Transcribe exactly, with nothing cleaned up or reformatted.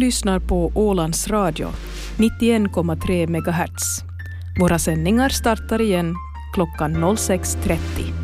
lyssnar på Ålands Radio, nittioen komma tre megahertz. Våra sändningar startar igen klockan noll sex trettio.